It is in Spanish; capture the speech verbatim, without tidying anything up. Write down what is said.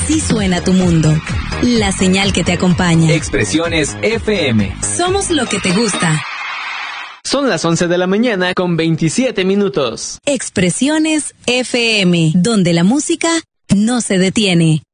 Así suena tu mundo. La señal que te acompaña. Expresiones F M. Somos lo que te gusta. Son las once de la mañana con veintisiete minutos. Expresiones F M, donde la música no se detiene.